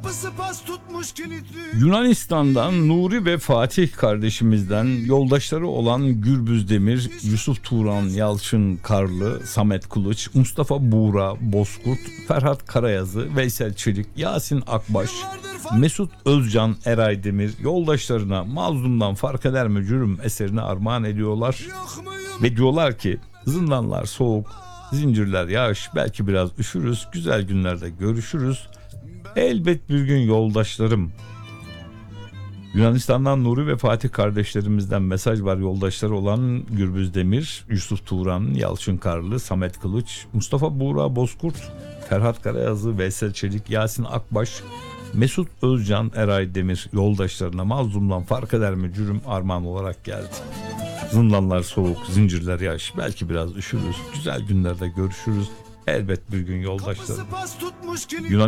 Kapısı pas tutmuş kilitli. Yunanistan'dan Nuri ve Fatih kardeşimizden yoldaşları olan Gürbüz Demir, Yusuf Turan Yalçın Karlı, Samet Kılıç, Mustafa Buğra Bozkurt, Ferhat Karayazı, Veysel Çelik, Yasin Akbaş, Mesut Özcan Eray Demir yoldaşlarına Mazlumdan Fark Eder mi Cürüm eserini armağan ediyorlar ve diyorlar ki zindanlar soğuk, zincirler yağış, belki biraz üşürüz, güzel günlerde görüşürüz. Elbet bir gün yoldaşlarım. Yunanistan'dan Nuri ve Fatih kardeşlerimizden mesaj var. Yoldaşları olan Gürbüz Demir, Yusuf Turan Yalçın Karlı, Samet Kılıç, Mustafa Buğra Bozkurt, Ferhat Karayazı, Veysel Çelik, Yasin Akbaş, Mesut Özcan Eray Demir yoldaşlarına Mazlumdan Fark Eder mi Cürüm armağan olarak geldi. Zindanlar soğuk, zincirler yaş, belki biraz üşürüz, güzel günlerde görüşürüz. Elbet bir gün yoldaşlarım.